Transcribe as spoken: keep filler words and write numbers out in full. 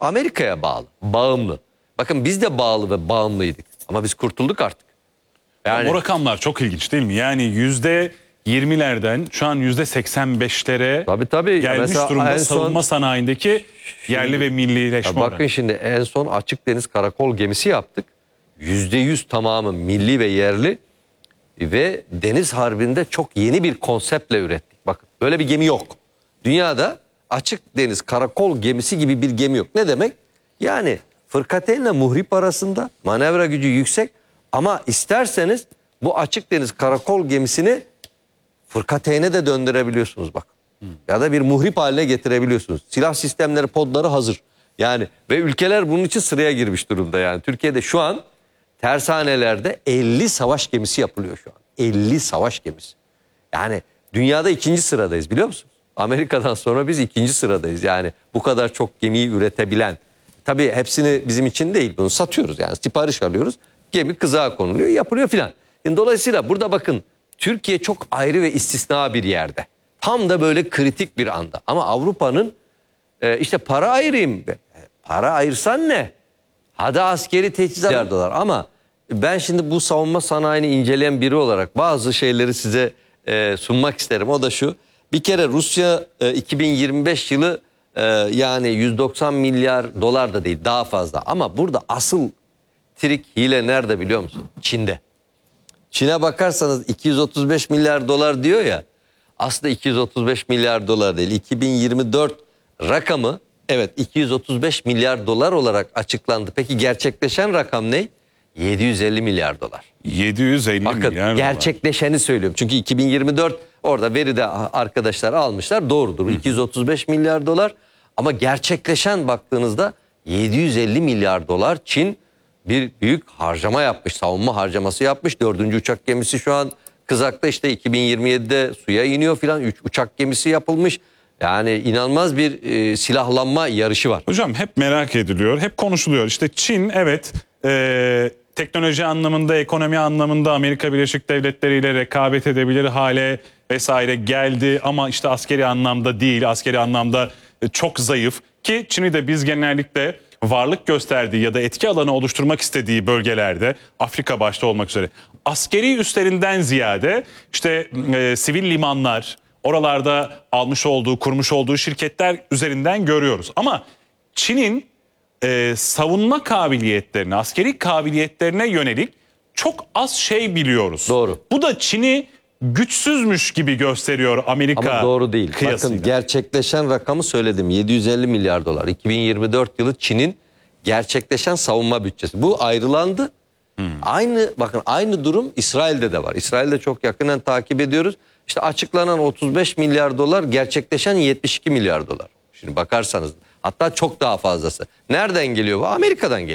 Amerika'ya bağlı, bağımlı. Bakın biz de bağlı ve bağımlıydık. Ama biz kurtulduk artık. Yani, o rakamlar çok ilginç değil mi? Yani yüzde yirmilerden şu an yüzde seksen beşlere tabii, tabii. gelmiş Mesela durumda son, savunma sanayindeki yerli ve millileşme bakın oranı. şimdi en son açık deniz karakol gemisi yaptık. yüzde yüz tamamı milli ve yerli ve deniz harbinde çok yeni bir konseptle ürettik. Bakın böyle bir gemi yok. Dünyada açık deniz karakol gemisi gibi bir gemi yok. Ne demek? Yani fırkateynle muhrip arasında manevra gücü yüksek ama isterseniz bu açık deniz karakol gemisini fırkateyne de döndürebiliyorsunuz bak. Hmm. Ya da bir muhrip haline getirebiliyorsunuz. Silah sistemleri, podları hazır. Yani ve ülkeler bunun için sıraya girmiş durumda yani. Türkiye'de şu an tersanelerde elli savaş gemisi yapılıyor şu an. elli savaş gemisi. Yani dünyada ikinci sıradayız biliyor musunuz? Amerika'dan sonra biz ikinci sıradayız. Yani bu kadar çok gemiyi üretebilen. Tabii hepsini bizim için değil, bunu satıyoruz yani, sipariş alıyoruz. Gemi kızağa konuluyor, yapılıyor filan. Yani dolayısıyla burada bakın Türkiye çok ayrı ve istisna bir yerde. Tam da böyle kritik bir anda. Ama Avrupa'nın e, işte para ayırayım. Para ayırsan ne? Hadi askeri teçhizat dolar. Ama ben şimdi bu savunma sanayini inceleyen biri olarak bazı şeyleri size e, sunmak isterim. O da şu. Bir kere Rusya e, iki bin yirmi beş yılı e, yani yüz doksan milyar dolar da değil, daha fazla. Ama burada asıl trik, hile nerede biliyor musun? Çin'de. Çin'e bakarsanız iki yüz otuz beş milyar dolar diyor ya. Aslında iki yüz otuz beş milyar dolar değil. iki bin yirmi dört rakamı evet iki yüz otuz beş milyar dolar olarak açıklandı. Peki gerçekleşen rakam ne? yedi yüz elli milyar dolar. yedi yüz elli Bakın, milyar dolar. gerçekleşeni söylüyorum. Çünkü iki bin yirmi dört orada veride arkadaşlar almışlar. Doğrudur. Hı. iki yüz otuz beş milyar dolar. Ama gerçekleşen baktığınızda yedi yüz elli milyar dolar. Çin bir büyük harcama yapmış. Savunma harcaması yapmış. Dördüncü uçak gemisi şu an kızakta, işte iki bin yirmi yedide suya iniyor filan. Üç uçak gemisi yapılmış. Yani inanılmaz bir e, silahlanma yarışı var. Hocam hep merak ediliyor, hep konuşuluyor. İşte Çin evet e, teknoloji anlamında, ekonomi anlamında Amerika Birleşik Devletleri ile rekabet edebilir hale vesaire geldi. Ama işte askeri anlamda değil, askeri anlamda çok zayıf. Ki Çin'i de biz genellikle varlık gösterdiği ya da etki alanı oluşturmak istediği bölgelerde, Afrika başta olmak üzere, askeri üslerinden ziyade işte e, sivil limanlar, oralarda almış olduğu, kurmuş olduğu şirketler üzerinden görüyoruz. Ama Çin'in e, savunma kabiliyetlerine, askeri kabiliyetlerine yönelik çok az şey biliyoruz. Doğru. Bu da Çin'i güçsüzmüş gibi gösteriyor Amerika. Ama doğru değil. Kıyasıyla. Bakın gerçekleşen rakamı söyledim. yedi yüz elli milyar dolar. iki bin yirmi dört yılı Çin'in gerçekleşen savunma bütçesi. Bu ayrılandı. Hmm. Aynı bakın aynı durum İsrail'de de var. İsrail'de çok yakından takip ediyoruz. İşte açıklanan otuz beş milyar dolar, gerçekleşen yetmiş iki milyar dolar. Şimdi bakarsanız hatta çok daha fazlası. Nereden geliyor bu? Amerika'dan geliyor.